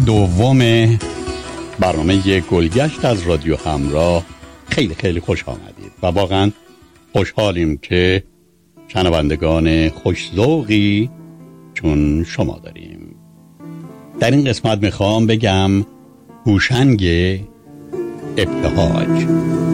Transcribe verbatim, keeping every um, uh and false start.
دوم برنامه گلگشت از رادیو همراه خیلی خیلی خوش آمدید و واقعا خوشحالیم که شنوندگان خوش‌ذوقی چون شما داریم. در این قسمت میخوام بگم هوشنگ ابتهاج.